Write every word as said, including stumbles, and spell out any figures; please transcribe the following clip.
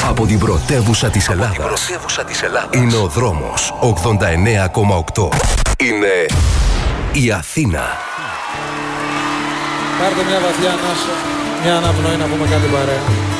Από την πρωτεύουσα της Ελλάδας. Είναι ο δρόμος ογδόντα εννέα κόμμα οκτώ. Είναι η Αθήνα. Πάρτε μια βαθιά ανάσα, μια αναπνοή να πούμε κάτι παρέα.